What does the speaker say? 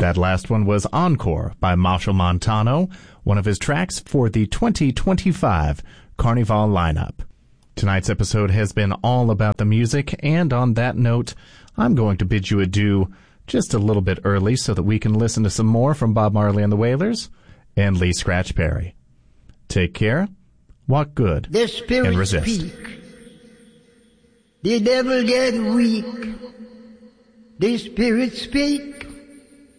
That last one was Encore by Marshall Montano, one of his tracks for the 2025 Carnival lineup. Tonight's episode has been all about the music, and on that note, I'm going to bid you adieu just a little bit early so that we can listen to some more from Bob Marley and the Wailers and Lee Scratch Perry. Take care, walk good, the spirits and resist. Speak. The devil get weak. The spirits speak.